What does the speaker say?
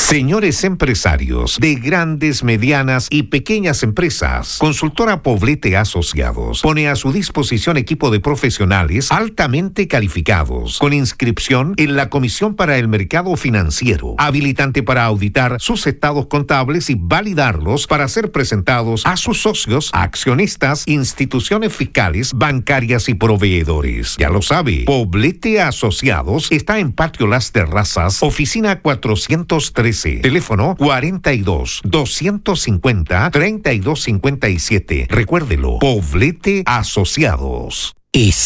Señores empresarios de grandes, medianas y pequeñas empresas, Consultora Poblete Asociados pone a su disposición equipo de profesionales altamente calificados, con inscripción en la Comisión para el Mercado Financiero, habilitante para auditar sus estados contables y validarlos para ser presentados a sus socios, accionistas, instituciones fiscales, bancarias y proveedores. Ya lo sabe, Poblete Asociados está en Patio Las Terrazas, oficina 413. Teléfono 42-250-3257. Recuérdelo, Poblete Asociados.